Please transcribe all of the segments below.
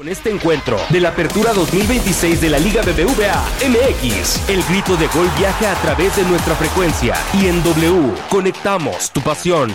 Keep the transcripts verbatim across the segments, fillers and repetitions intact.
Con este encuentro de la Apertura dos mil veintiséis de la Liga B B V A M X, el grito de gol viaja a través de nuestra frecuencia y en W conectamos tu pasión.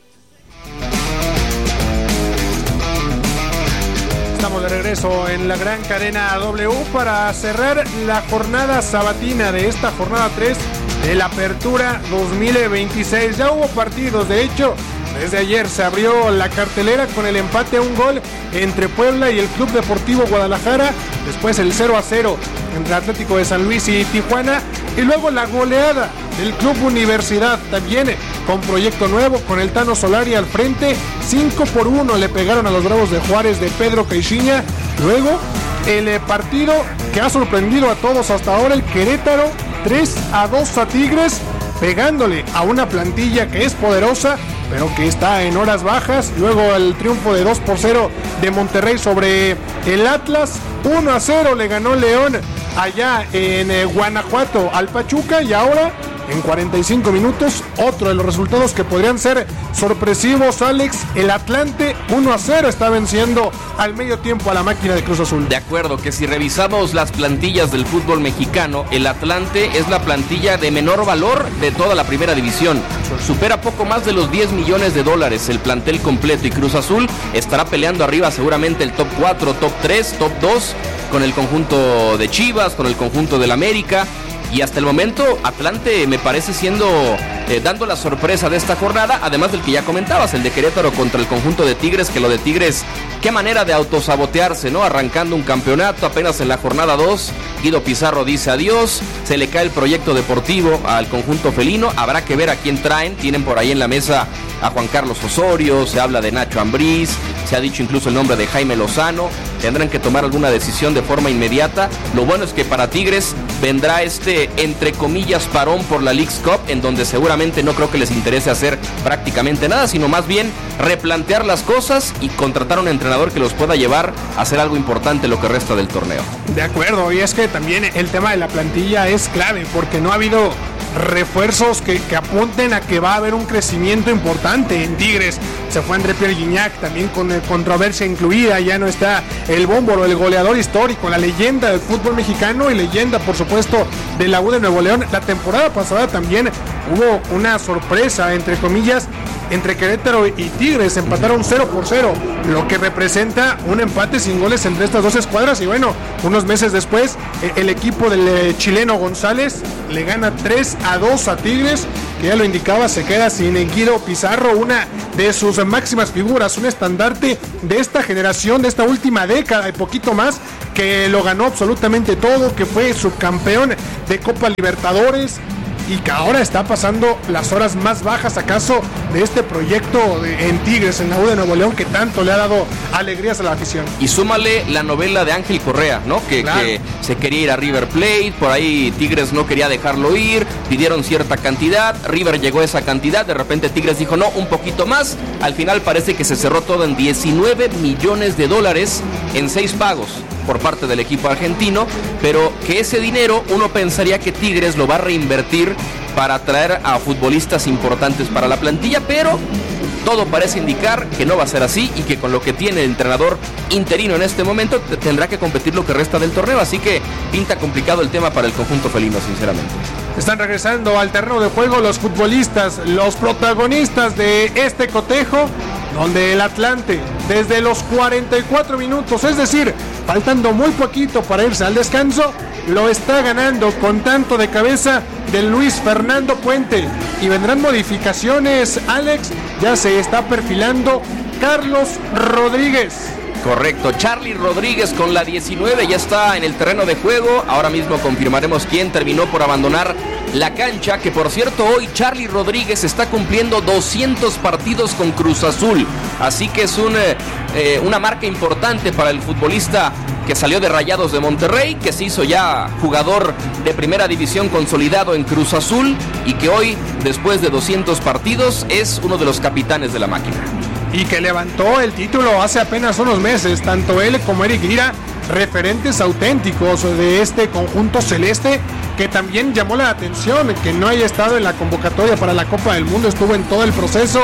Estamos de regreso en la gran cadena W para cerrar la jornada sabatina de esta jornada tres de la Apertura dos mil veintiséis. Ya hubo partidos, de hecho, desde ayer se abrió la cartelera con el empate a un gol entre Puebla y el Club Deportivo Guadalajara, después el cero a cero entre Atlético de San Luis y Tijuana, y luego la goleada del Club Universidad, también con proyecto nuevo, con el Tano Solari al frente, cinco por uno le pegaron a los Bravos de Juárez de Pedro Caixinha. Luego el partido que ha sorprendido a todos hasta ahora, el Querétaro, tres a dos a Tigres, pegándole a una plantilla que es poderosa, pero que está en horas bajas. Luego el triunfo de dos por cero de Monterrey sobre el Atlas, uno a cero le ganó León allá en eh, Guanajuato al Pachuca, y ahora en cuarenta y cinco minutos otro de los resultados que podrían ser sorpresivos, Alex. El Atlante uno a cero está venciendo al medio tiempo a la máquina de Cruz Azul. De acuerdo, que si revisamos las plantillas del fútbol mexicano, el Atlante es la plantilla de menor valor de toda la primera división. Supera poco más de los diez millones de dólares el plantel completo, y Cruz Azul estará peleando arriba seguramente el top cuatro, top tres, top dos, con el conjunto de Chivas, con el conjunto del América. Y hasta el momento Atlante me parece siendo eh, dando la sorpresa de esta jornada, además del que ya comentabas, el de Querétaro contra el conjunto de Tigres, que lo de Tigres, qué manera de autosabotearse, ¿no? Arrancando un campeonato apenas en la jornada dos, Guido Pizarro dice adiós, se le cae el proyecto deportivo al conjunto felino, habrá que ver a quién traen. Tienen por ahí en la mesa a Juan Carlos Osorio, se habla de Nacho Ambriz, se ha dicho incluso el nombre de Jaime Lozano. Tendrán que tomar alguna decisión de forma inmediata. Lo bueno es que para Tigres vendrá este, entre comillas, parón por la Leagues Cup, en donde seguramente no creo que les interese hacer prácticamente nada, sino más bien replantear las cosas y contratar a un entrenador que los pueda llevar a hacer algo importante lo que resta del torneo. De acuerdo, y es que también el tema de la plantilla es clave, porque no ha habido refuerzos que, que apunten a que va a haber un crecimiento importante en Tigres. Se fue André Pierre Gignac, también con eh, controversia incluida. Ya no está el Bómboro, el goleador histórico, la leyenda del fútbol mexicano y leyenda, por supuesto, de la U de Nuevo León. La temporada pasada también hubo una sorpresa, entre comillas, entre Querétaro y Tigres. Empataron cero por cero, lo que representa un empate sin goles entre estas dos escuadras. Y bueno, unos meses después el equipo del chileno González le gana tres a dos a Tigres, que ya lo indicaba, se queda sin Guido Pizarro, una de sus máximas figuras, un estandarte de esta generación, de esta última década y poquito más, que lo ganó absolutamente todo, que fue subcampeón de Copa Libertadores, y que ahora está pasando las horas más bajas, acaso, de este proyecto de, en Tigres, en la U de Nuevo León, que tanto le ha dado alegrías a la afición. Y súmale la novela de Ángel Correa, ¿no? Que, claro, que se quería ir a River Plate, por ahí Tigres no quería dejarlo ir, pidieron cierta cantidad, River llegó a esa cantidad, de repente Tigres dijo no, un poquito más, al final parece que se cerró todo en diecinueve millones de dólares en seis pagos por parte del equipo argentino, pero que ese dinero uno pensaría que Tigres lo va a reinvertir para traer a futbolistas importantes para la plantilla, pero todo parece indicar que no va a ser así, y que con lo que tiene el entrenador interino en este momento tendrá que competir lo que resta del torneo, así que pinta complicado el tema para el conjunto felino, sinceramente. Están regresando al terreno de juego los futbolistas, los protagonistas de este cotejo, donde el Atlante, desde los cuarenta y cuatro minutos, es decir, faltando muy poquito para irse al descanso, lo está ganando con tanto de cabeza de Luis Fernando Puente. Y vendrán modificaciones, Alex, ya se está perfilando Carlos Rodríguez. Correcto, Charly Rodríguez con la diecinueve ya está en el terreno de juego. Ahora mismo confirmaremos quién terminó por abandonar la cancha, que por cierto hoy Charly Rodríguez está cumpliendo doscientos partidos con Cruz Azul, así que es un, eh, una marca importante para el futbolista que salió de Rayados de Monterrey, que se hizo ya jugador de primera división consolidado en Cruz Azul, y que hoy, después de doscientos partidos, es uno de los capitanes de la máquina. Y que levantó el título hace apenas unos meses, tanto él como Eric Lira, referentes auténticos de este conjunto celeste, que también llamó la atención que no haya estado en la convocatoria para la Copa del Mundo, estuvo en todo el proceso,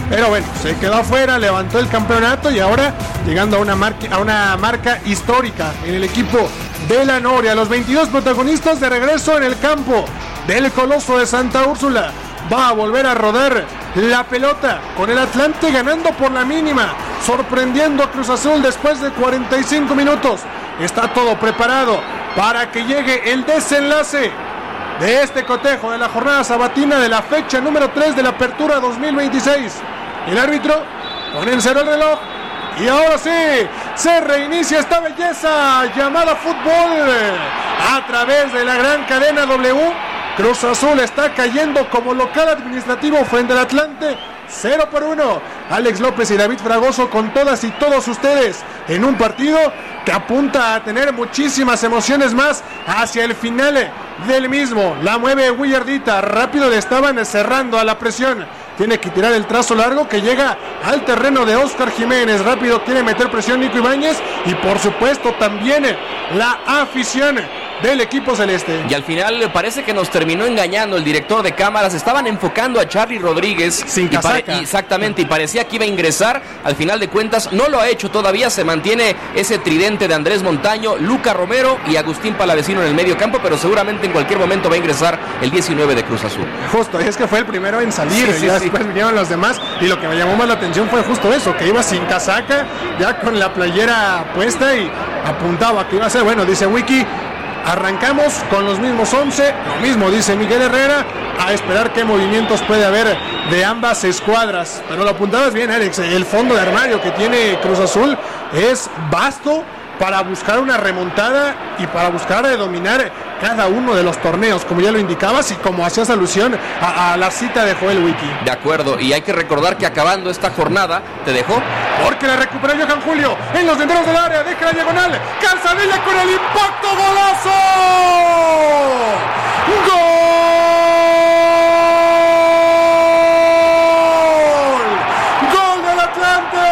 pero bueno, se quedó afuera, levantó el campeonato y ahora llegando a una marca, a una marca histórica en el equipo de la Noria. Los veintidós protagonistas de regreso en el campo del Coloso de Santa Úrsula. Va a volver a rodar la pelota con el Atlante ganando por la mínima, sorprendiendo a Cruz Azul después de cuarenta y cinco minutos. Está todo preparado para que llegue el desenlace de este cotejo de la jornada sabatina de la fecha número tres de la apertura dos mil veintiséis. El árbitro pone en cero el reloj y ahora sí, se reinicia esta belleza llamada fútbol a través de la gran cadena W. Cruz Azul está cayendo como local administrativo frente al Atlante, cero por uno. Alex López y David Fragoso con todas y todos ustedes en un partido que apunta a tener muchísimas emociones más hacia el final del mismo. La mueve Willardita, rápido le estaban cerrando a la presión. Tiene que tirar el trazo largo que llega al terreno de Óscar Jiménez. Rápido quiere meter presión Nico Ibáñez y por supuesto también la afición del equipo celeste. Y al final parece que nos terminó engañando el director de cámaras. Estaban enfocando a Charly Rodríguez sin casaca. Y pare- y exactamente, y parecía que iba a ingresar. Al final de cuentas no lo ha hecho todavía. Se mantiene ese tridente de Andrés Montaño, Luca Romero y Agustín Palavecino en el medio campo, pero seguramente en cualquier momento va a ingresar el diecinueve de Cruz Azul. Justo, y es que fue el primero en salir. Sí, sí, ya sí. Después vinieron los demás y lo que me llamó más la atención fue justo eso, que iba sin casaca, ya con la playera puesta y apuntaba que iba a ser. Bueno, dice Wiki, arrancamos con los mismos once, lo mismo dice Miguel Herrera, a esperar qué movimientos puede haber de ambas escuadras. Pero lo apuntabas bien, Alex, el fondo de armario que tiene Cruz Azul es vasto para buscar una remontada y para buscar eh, dominar cada uno de los torneos, como ya lo indicabas y como hacías alusión a, a la cita de Joel Wiki. De acuerdo, y hay que recordar que acabando esta jornada, ¿te dejó? Porque la recuperó Johan Julio en los denteros del área, deja la diagonal, Calzadilla con el impacto, golazo, gol, gol del Atlante,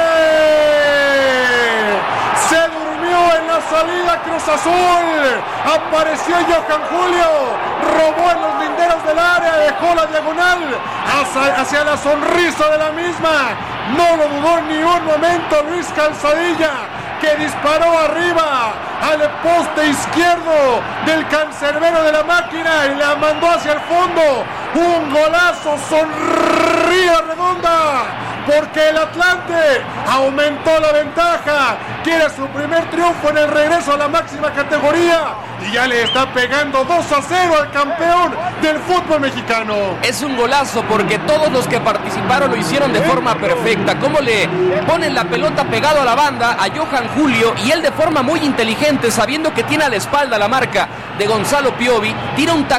se durmió en la salida Cruz Azul, apareció Johan Julio, robó en los linderos del área, dejó la diagonal hacia, hacia la sonrisa de la misma. No lo dudó ni un momento Luis Calzadilla, que disparó arriba al poste izquierdo del cancerbero de la máquina y la mandó hacia el fondo. Un golazo, sonrisa redonda, porque el Atlante aumentó la ventaja, quiere su primer triunfo en el regreso a la máxima categoría y ya le está pegando dos a cero al campeón del fútbol mexicano. Es un golazo porque todos los que participaron lo hicieron de forma perfecta. Cómo le ponen la pelota pegado a la banda a Johan Julio y él de forma muy inteligente, sabiendo que tiene a la espalda la marca de Gonzalo Piovi, tira un taco